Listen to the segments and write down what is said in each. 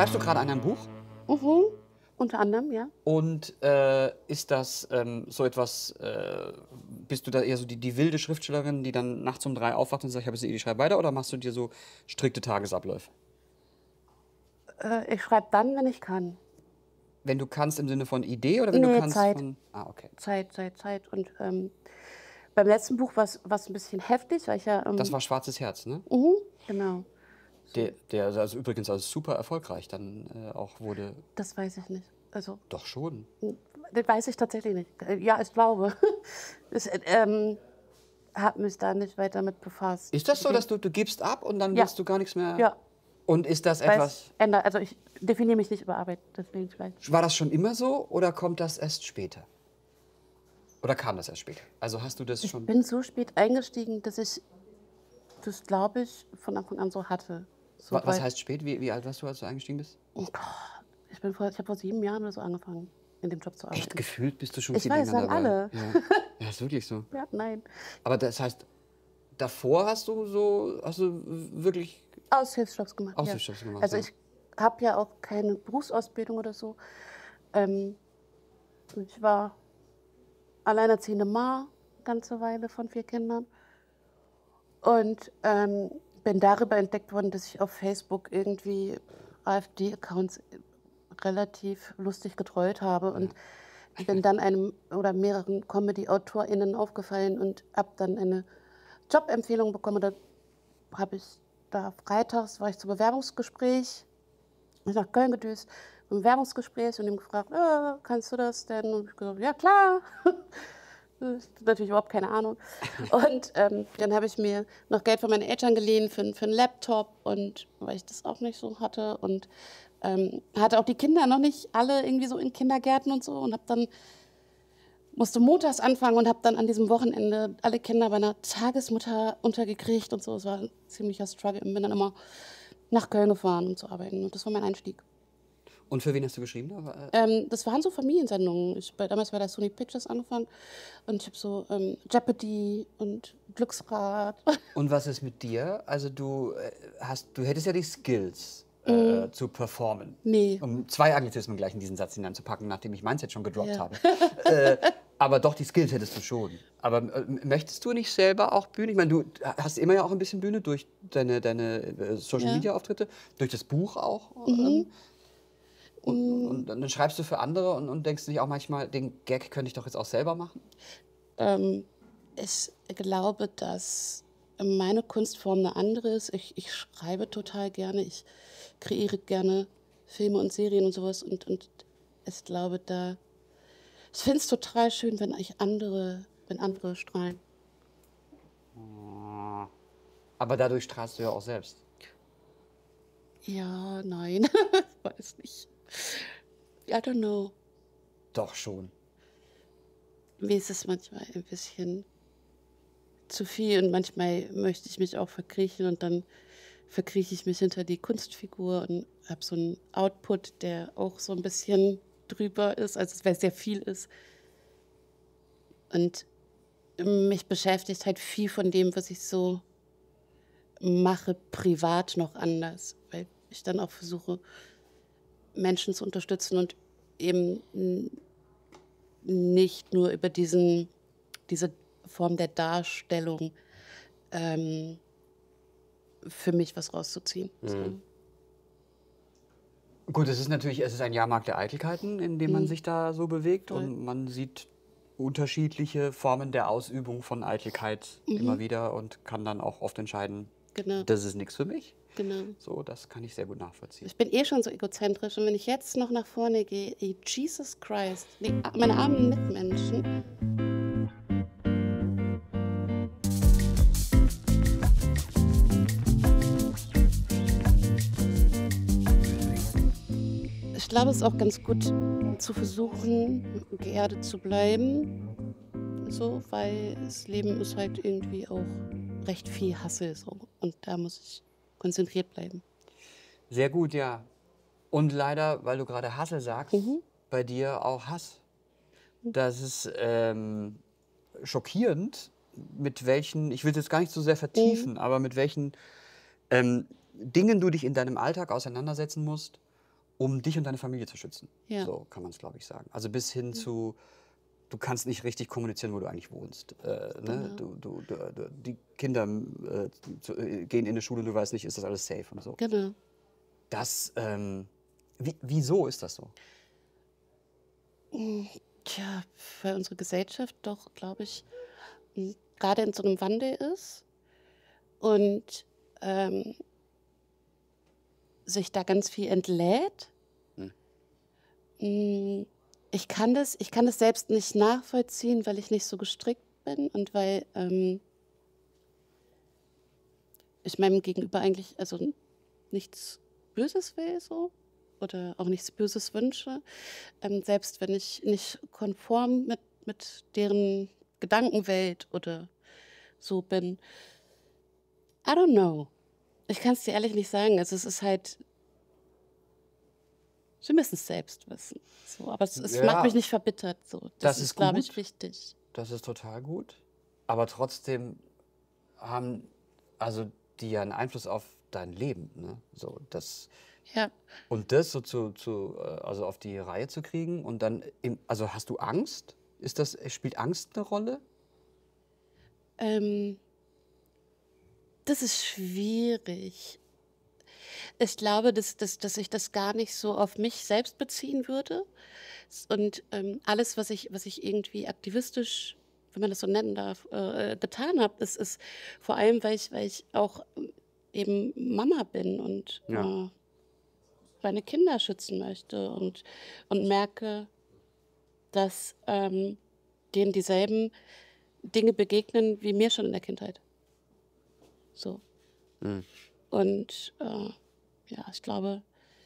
schreibst du gerade an einem Buch? Mhm. Unter anderem, ja. Und ist das so etwas, bist du da eher so die wilde Schriftstellerin, die dann nachts um 3 aufwacht und sagt, ich habe jetzt eine Idee, ich schreibe weiter, oder machst du dir so strikte Tagesabläufe? Ich schreibe dann, wenn ich kann. Wenn du kannst im Sinne von Idee oder wenn du Nee, kannst Zeit. von... Ah, okay. Zeit. Und beim letzten Buch war es ein bisschen heftig, weil ich ja... Das war Schwarzes Herz, ne? Genau. Der also übrigens also super erfolgreich dann auch wurde. Das weiß ich nicht. Also, Doch schon. das weiß ich tatsächlich nicht. Ja, ich glaube. Ich habe mich da nicht weiter mit befasst. Ist das so, dass du gibst ab und dann Ja. willst du gar nichts mehr? Ja. Und ist das Weil etwas... also ich definiere mich nicht über Arbeit, deswegen vielleicht. War das schon immer so oder kommt das erst später? Oder kam das erst später? Also hast du das schon... Ich bin so spät eingestiegen, dass ich das, glaube ich, von Anfang an so hatte. So, Was heißt spät? Wie alt warst du, als du eingestiegen bist? Ich habe vor 7 Jahren oder so angefangen, in dem Job zu arbeiten. Echt, gefühlt bist du schon Ich viel weiß, länger sagen dabei. alle. Ja, ist wirklich so. Ja, nein. Aber das heißt, davor hast du wirklich Aushilfsjobs gemacht. Aushilfsjobs gemacht, Also ja. ich habe ja auch keine Berufsausbildung oder so. Ich war alleinerziehende Ma, eine ganze Weile von 4 Kindern. Und bin darüber entdeckt worden, dass ich auf Facebook irgendwie AfD-Accounts relativ lustig getrollt habe und bin dann einem oder mehreren Comedy-AutorInnen aufgefallen und habe dann eine Jobempfehlung bekommen. Da habe ich freitags war ich zum Bewerbungsgespräch, bin nach Köln gedüst, zum Bewerbungsgespräch und ihm gefragt, kannst du das denn? Und ich gesagt, ja klar. Ich hatte natürlich überhaupt keine Ahnung. Und dann habe ich mir noch Geld von meinen Eltern geliehen für einen Laptop, und weil ich das auch nicht so hatte, und hatte auch die Kinder noch nicht alle irgendwie so in Kindergärten und so, und musste montags anfangen und habe dann an diesem Wochenende alle Kinder bei einer Tagesmutter untergekriegt und so. Es war ein ziemlicher Struggle. Und bin dann immer nach Köln gefahren, um zu arbeiten. Und das war mein Einstieg. Und für wen hast du geschrieben? Das waren so Familiensendungen. Damals bei der Sony Pictures angefangen. Und ich habe so Jeopardy und Glücksrad. Und was ist mit dir? Also du hättest ja die Skills zu performen. Nee. Um 2 Anglizismen gleich in diesen Satz hineinzupacken, nachdem ich meins jetzt schon gedroppt Ja. habe. Aber doch, die Skills hättest du schon. Aber möchtest du nicht selber auch Bühne? Ich meine, du hast immer ja auch ein bisschen Bühne durch deine Social-Media-Auftritte, durch das Buch auch. Und dann schreibst du für andere und denkst nicht auch manchmal, den Gag könnte ich doch jetzt auch selber machen? Ich glaube, dass meine Kunstform eine andere ist. Ich schreibe total gerne. Ich kreiere gerne Filme und Serien und sowas. Und ich glaube, ich finde es total schön, wenn andere strahlen. Aber dadurch strahlst du ja auch selbst. Ja, nein, ich weiß nicht. I don't know. Doch schon. Mir ist es manchmal ein bisschen zu viel und manchmal möchte ich mich auch verkriechen und dann verkrieche ich mich hinter die Kunstfigur und habe so einen Output, der auch so ein bisschen drüber ist, also weil es sehr viel ist. Und mich beschäftigt halt viel von dem, was ich so mache, privat noch anders, weil ich dann auch versuche, Menschen zu unterstützen und eben nicht nur über diese Form der Darstellung für mich was rauszuziehen. So. Gut, es ist ein Jahrmarkt der Eitelkeiten, in dem man sich da so bewegt. Voll. Und man sieht unterschiedliche Formen der Ausübung von Eitelkeit immer wieder und kann dann auch oft entscheiden, Genau. das ist nichts für mich. Genau. So, das kann ich sehr gut nachvollziehen. Ich bin schon so egozentrisch und wenn ich jetzt noch nach vorne gehe, Jesus Christ, meine armen Mitmenschen. Ich glaube, es ist auch ganz gut zu versuchen, geerdet zu bleiben, so, weil das Leben ist halt irgendwie auch recht viel Hassel so, und da muss ich konzentriert bleiben. Sehr gut, ja. Und leider, weil du gerade Hassel sagst, bei dir auch Hass. Das ist schockierend, mit welchen, ich will es jetzt gar nicht so sehr vertiefen, aber mit welchen Dingen du dich in deinem Alltag auseinandersetzen musst, um dich und deine Familie zu schützen. Ja. So kann man es, glaube ich, sagen. Also bis hin zu, du kannst nicht richtig kommunizieren, wo du eigentlich wohnst. Ne? Die Kinder gehen in die Schule, du weißt nicht, ist das alles safe und so. Genau. Das, wieso ist das so? Tja, weil unsere Gesellschaft doch, glaube ich, gerade in so einem Wandel ist und sich da ganz viel entlädt. Ich kann das selbst nicht nachvollziehen, weil ich nicht so gestrickt bin und weil ich meinem Gegenüber eigentlich also nichts Böses will so oder auch nichts Böses wünsche. Selbst wenn ich nicht konform mit deren Gedankenwelt oder so bin. I don't know. Ich kann es dir ehrlich nicht sagen. Also es ist halt, sie müssen es selbst wissen. So, aber es Ja. macht mich nicht verbittert. So. Das ist glaube gut. ich, wichtig. Das ist total gut. Aber trotzdem haben also die ja einen Einfluss auf dein Leben. Ne? So, Ja. und das so also auf die Reihe zu kriegen und dann, also hast du Angst? Spielt Angst eine Rolle? Das ist schwierig. Ich glaube, dass ich das gar nicht so auf mich selbst beziehen würde. Und alles, was ich irgendwie aktivistisch, wenn man das so nennen darf, getan habe, ist vor allem, weil ich auch eben Mama bin und Ja. meine Kinder schützen möchte und merke, dass denen dieselben Dinge begegnen wie mir schon in der Kindheit. So. Und ja, ich glaube,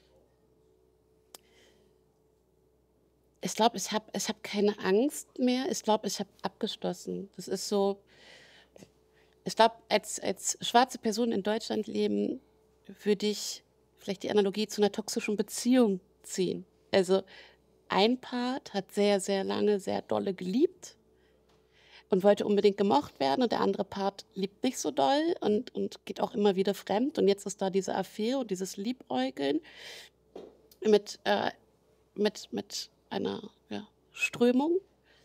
ich habe keine Angst mehr. Ich glaube, ich habe abgeschlossen. Das ist so, ich glaube, als schwarze Person in Deutschland leben, würde ich vielleicht die Analogie zu einer toxischen Beziehung ziehen. Also ein Part hat sehr, sehr lange, sehr dolle geliebt und wollte unbedingt gemocht werden und der andere Part liebt nicht so doll und geht auch immer wieder fremd. Und jetzt ist da diese Affäre und dieses Liebäugeln mit einer Strömung.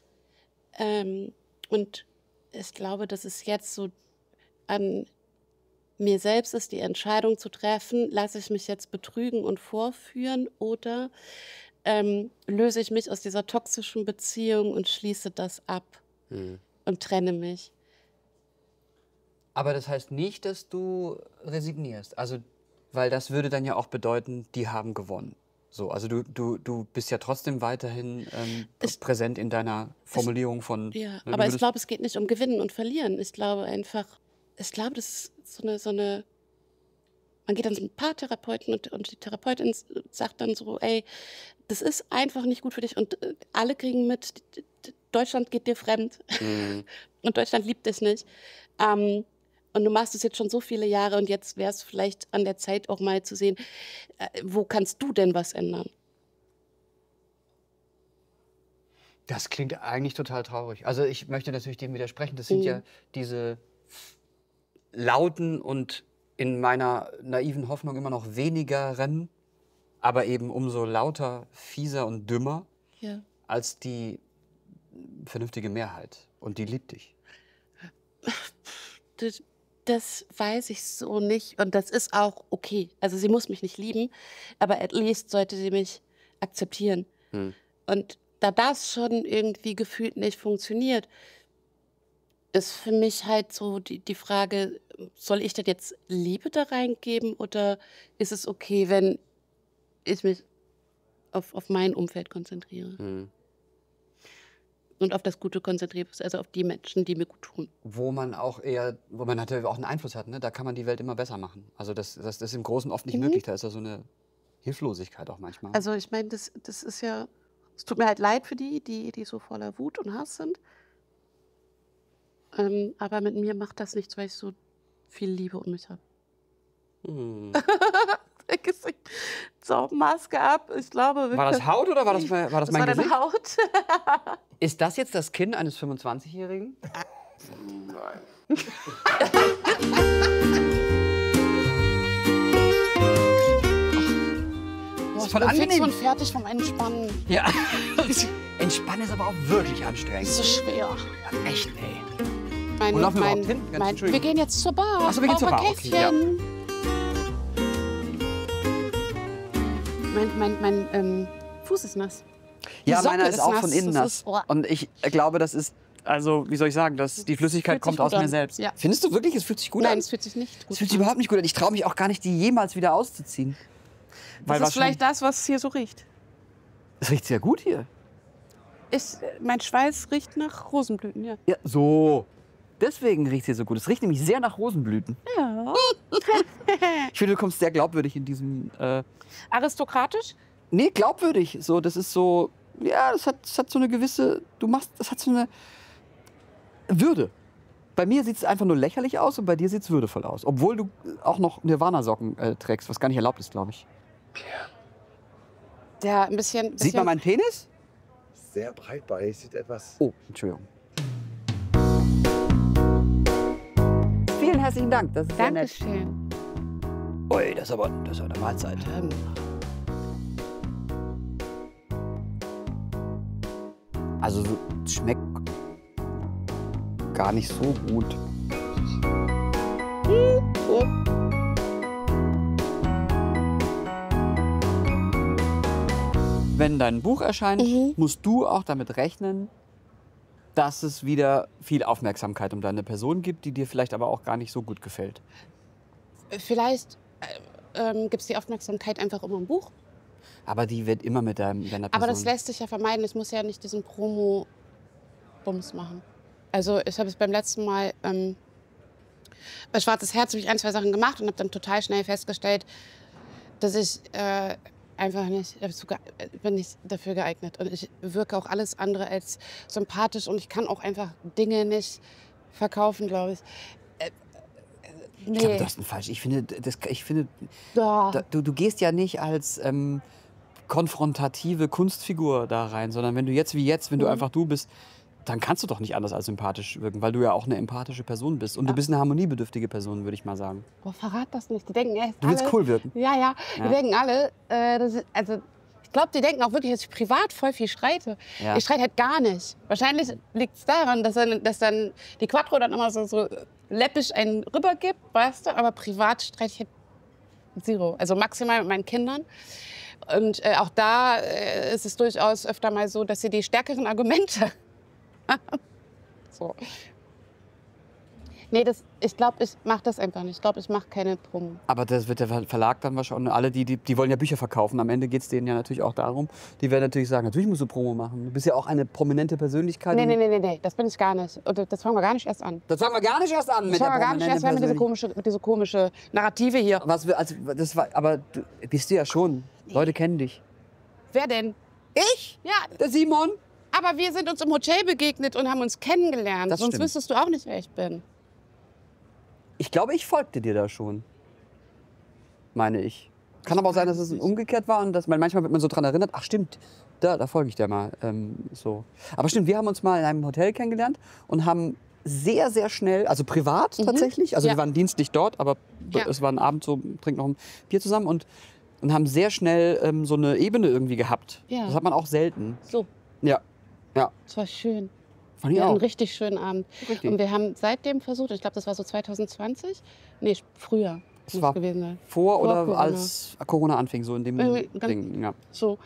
Und ich glaube, dass es jetzt so an mir selbst ist, die Entscheidung zu treffen, lasse ich mich jetzt betrügen und vorführen oder löse ich mich aus dieser toxischen Beziehung und schließe das ab und trenne mich. Aber das heißt nicht, dass du resignierst. Also, weil das würde dann ja auch bedeuten, die haben gewonnen. So, also du bist ja trotzdem weiterhin präsent in deiner Formulierung von. Ja, Ne, du aber ich würdest- glaube, es geht nicht um Gewinnen und Verlieren. Ich glaube einfach, das ist so eine man geht dann zum Paartherapeuten und die Therapeutin sagt dann so, ey, das ist einfach nicht gut für dich und alle kriegen mit, Deutschland geht dir fremd und Deutschland liebt dich nicht. Und du machst es jetzt schon so viele Jahre und jetzt wäre es vielleicht an der Zeit auch mal zu sehen, wo kannst du denn was ändern? Das klingt eigentlich total traurig. Also ich möchte natürlich dem widersprechen. Das sind ja diese lauten und in meiner naiven Hoffnung immer noch weniger Rennen, aber eben umso lauter, fieser und dümmer Ja. als die vernünftige Mehrheit. Und die liebt dich. Das weiß ich so nicht und das ist auch okay. Also sie muss mich nicht lieben, aber at least sollte sie mich akzeptieren. Und da das schon irgendwie gefühlt nicht funktioniert, ist für mich halt so die Frage, soll ich denn jetzt Liebe da reingeben oder ist es okay, wenn ich mich auf mein Umfeld konzentriere? Und auf das Gute konzentriere, also auf die Menschen, die mir gut tun. Wo man natürlich auch einen Einfluss hat, ne? Da kann man die Welt immer besser machen. Also das ist im Großen oft nicht möglich. Da ist ja so eine Hilflosigkeit auch manchmal. Also ich meine, das ist ja, es tut mir halt leid für die so voller Wut und Hass sind. Aber mit mir macht das nichts, weil ich so viel Liebe um mich habe. So, Maske ab, ich glaube. War das Haut oder war das mein war Gesicht? deine Haut. Ist das jetzt das Kinn eines 25-Jährigen? Nein. ist voll fix angenehm. und fertig vom Entspannen. Ja. Entspannen ist aber auch wirklich anstrengend. Das ist so schwer. Ja, echt, ey. Mein, Wo laufen wir überhaupt hin? Ganz wir Entschuldigung. gehen jetzt zur Bar. Ach so, wir gehen zur Bar, okay, Käffchen. Mein Fuß ist nass. Die Ja, Socke meiner ist auch nass. von innen Das nass. ist- oh. Und ich glaube, das ist, also, wie soll ich sagen, die Flüssigkeit Fühlt sich kommt gut aus mir an. selbst. Ja. Findest du wirklich, es fühlt sich gut Nein, an? es fühlt sich nicht gut Es fühlt sich an. überhaupt nicht gut an. Ich traue mich auch gar nicht, die jemals wieder auszuziehen. Das ist vielleicht das, was hier so riecht. Es riecht sehr gut hier. Mein Schweiß riecht nach Rosenblüten, ja. Ja, so. Deswegen riecht es hier so gut. Es riecht nämlich sehr nach Rosenblüten. Ja. Ich finde, du kommst sehr glaubwürdig in diesem... Aristokratisch? Nee, glaubwürdig. So, das ist so... Ja, das hat so eine gewisse... Das hat so eine Würde. Bei mir sieht es einfach nur lächerlich aus und bei dir sieht es würdevoll aus. Obwohl du auch noch Nirvana-Socken trägst, was gar nicht erlaubt ist, glaube ich. Ja, ein bisschen. Sieht man meinen Penis? Sehr breitbeinig, sieht etwas. Oh, Entschuldigung. Vielen herzlichen Dank. Das ist sehr nett. Dankeschön. Ui, das ist aber eine Mahlzeit. Also es schmeckt gar nicht so gut. Wenn dein Buch erscheint, musst du auch damit rechnen, dass es wieder viel Aufmerksamkeit um deine Person gibt, die dir vielleicht aber auch gar nicht so gut gefällt. Vielleicht gibt es die Aufmerksamkeit einfach immer im Buch. Aber die wird immer mit deiner Person. Aber das lässt sich ja vermeiden. Es muss ja nicht diesen Promo-Bums machen. Also ich habe es beim letzten Mal bei Schwarzes Herz habe ich 1, 2 Sachen gemacht und habe dann total schnell festgestellt, dass ich einfach nicht, bin nicht dafür geeignet. Und ich wirke auch alles andere als sympathisch und ich kann auch einfach Dinge nicht verkaufen, glaube ich. Nee. Ich glaube, das ist falsch. Ich finde, du gehst ja nicht als konfrontative Kunstfigur da rein, sondern wenn du jetzt wenn du einfach du bist, dann kannst du doch nicht anders als sympathisch wirken, weil du ja auch eine empathische Person bist. Und du bist eine harmoniebedürftige Person, würde ich mal sagen. Boah, verrat das nicht. Die denken echt Du willst alle, cool wirken. Ja. Die denken alle, ich glaube, die denken auch wirklich, dass ich privat voll viel streite. Ja. Ich streite halt gar nicht. Wahrscheinlich liegt es daran, dass dann die Quattro dann immer so läppisch einen rübergibt, weißt du? Aber privat streite ich halt zero. Also maximal mit meinen Kindern. Und auch da ist es durchaus öfter mal so, dass sie die stärkeren Argumente haben. So. Nee, ich glaube, ich mache das einfach nicht. Ich glaube, ich mache keine Promo. Aber das wird der Verlag dann wahrscheinlich, alle, die wollen ja Bücher verkaufen. Am Ende geht es denen ja natürlich auch darum. Die werden natürlich sagen, natürlich musst du Promo machen. Du bist ja auch eine prominente Persönlichkeit. Nee, das bin ich gar nicht. Und das fangen wir gar nicht erst an. Das fangen wir gar nicht erst an mit der prominenten Persönlichkeit. Mit diese komische Narrative hier. Aber du bist du ja schon. Leute kennen dich. Wer denn? Ich? Ja, Der Simon? aber wir sind uns im Hotel begegnet und haben uns kennengelernt. Das Sonst stimmt. wüsstest du auch nicht, wer ich bin. Ich glaube, ich folgte dir da schon. Meine ich. Kann aber auch sein, dass es umgekehrt war und dass manchmal wird man so dran erinnert, ach stimmt, da folge ich dir mal. So. Aber stimmt, wir haben uns mal in einem Hotel kennengelernt und haben sehr, sehr schnell, also privat tatsächlich, also Ja. wir waren dienstlich dort, aber Ja. es war ein Abend so, trinken noch ein Bier zusammen und haben sehr schnell so eine Ebene irgendwie gehabt. Ja. Das hat man auch selten. So, Ja, ja. es war schön. Fand ich Wir hatten einen auch. richtig schönen Abend. Richtig. Und wir haben seitdem versucht, ich glaube, das war so 2020. Nee, früher Es muss war es gewesen sein. vor oder Corona. als Corona anfing, so in dem Irgendwie ganz- Ding. Ja. So.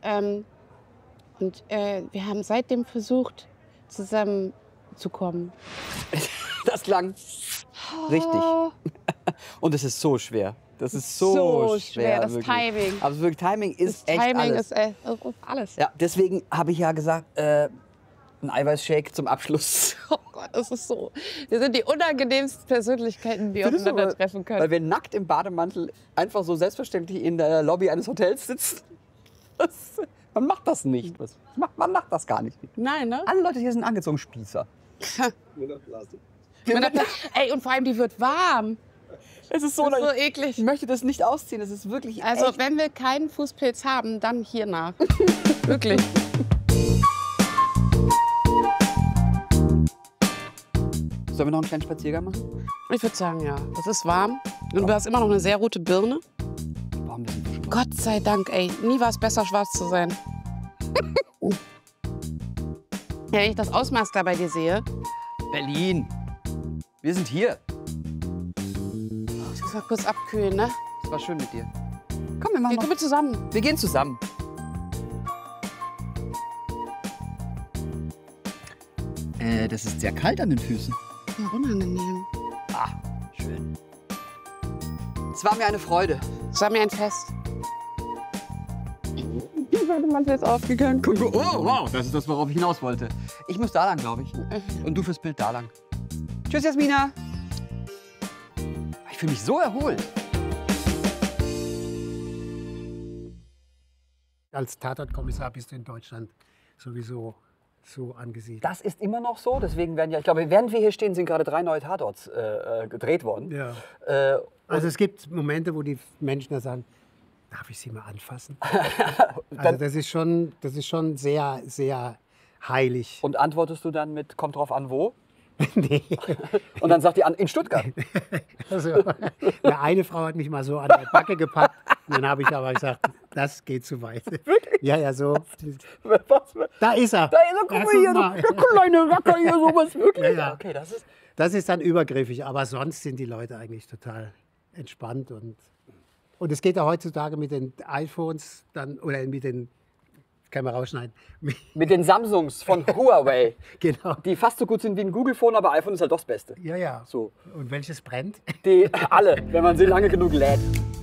Und wir haben seitdem versucht, zusammenzukommen. Das klang richtig. Oh, Und es ist so schwer. Das ist so schwer. Das wirklich. Timing. Also wirklich, Timing ist Das echt Timing alles. ist alles. Ja, deswegen habe ich ja gesagt, ein Eiweißshake zum Abschluss. Oh Gott, das ist so. Wir sind die unangenehmsten Persönlichkeiten, die Findest du, aufeinandertreffen können. Weil wir nackt im Bademantel einfach so selbstverständlich in der Lobby eines Hotels sitzen. Man macht das nicht. Man macht das gar nicht. Nein, ne? Alle Leute hier sind angezogen Spießer. Ey, und vor allem, die wird warm. Es ist Das ist so eklig. Ich möchte das nicht ausziehen. Es ist wirklich Also, echt. wenn wir keinen Fußpilz haben, dann hiernach. Wirklich. Sollen wir noch einen kleinen Spaziergang machen? Ich würde sagen, ja. Das ist warm. Und du hast immer noch eine sehr rote Birne. Boah, ein bisschen verschwommen. Gott sei Dank, ey. Nie war es besser, schwarz zu sein. Ja, wenn ich das Ausmaß da bei dir sehe. Berlin. Wir sind hier. Ich muss mal kurz abkühlen, ne? Es war schön mit dir. Komm, wir machen Wir noch. kommen zusammen. Wir gehen zusammen. Das ist sehr kalt an den Füßen. Ja, unangenehm. Ah, schön. Es war mir eine Freude. Es war mir ein Fest. Warte mal, ist aufgegangen. Oh, wow, das ist das, worauf ich hinaus wollte. Ich muss da lang, glaube ich. Und du fürs Bild da lang. Tschüss, Jasmina. Ich fühle mich so erholt. Als Tatortkommissar bist du in Deutschland sowieso so angesiedelt. Das ist immer noch so. Deswegen werden ja, ich glaube, während wir hier stehen, sind gerade 3 neue Tatorts gedreht worden. Ja. Äh, Also es gibt Momente, wo die Menschen da sagen, darf ich sie mal anfassen? Also das ist schon sehr, sehr heilig. und antwortest du dann mit, kommt drauf an, wo? Nee. Und dann sagt die, in Stuttgart. Also, ja, eine Frau hat mich mal so an der Backe gepackt. Und dann habe ich aber gesagt, das geht zu weit. Wirklich? Ja, ja, so. Was? Da ist er. Da ist er, guck mal hier, der kleine Racker hier, sowas wirklich. Ja, ja. Okay, das ist... Das ist dann übergriffig, aber sonst sind die Leute eigentlich total entspannt. Und es geht ja heutzutage mit den iPhones dann, oder mit den, kann man rausschneiden. Mit den Samsungs von Huawei, Genau. die fast so gut sind wie ein Google-Phone, aber iPhone ist halt doch das Beste. Ja, ja. So. Und welches brennt? Die alle, wenn man sie lange genug lädt.